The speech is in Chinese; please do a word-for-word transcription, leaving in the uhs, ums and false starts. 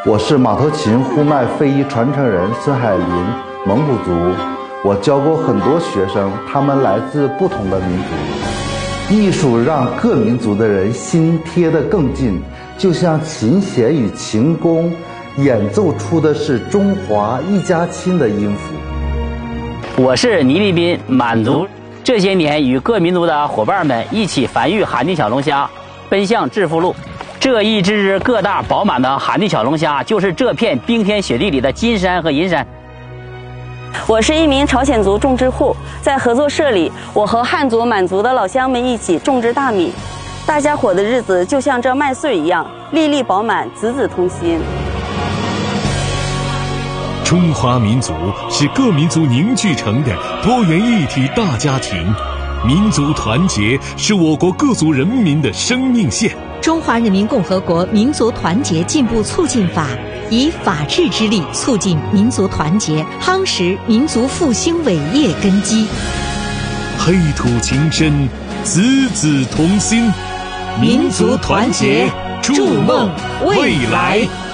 我是马头琴呼麦非遗传承人孙海林，蒙古族。我教过很多学生，他们来自不同的民族。艺术让各民族的人心贴得更近，就像琴弦与琴弓演奏出的是中华一家亲的音符。 我是倪立斌，满族。这些年与各民族的伙伴们一起繁育罕地小龙虾，奔向致富路。这一只只个大饱满的罕地小龙虾，就是这片冰天雪地里的金山和银山。 我是一名朝鲜族种植户，在合作社里，我和汉族、满族的老乡们一起种植大米，大家伙的日子就像这麦穗一样，粒粒饱满，子子同心。 中华民族是各民族凝聚成的多元一体大家庭，民族团结是我国各族人民的生命线。 中华人民共和国民族团结进步促进法以法治之力促进民族团结，夯实民族复兴伟业根基。 黑土情深，子子同心，民族团结，筑梦未来。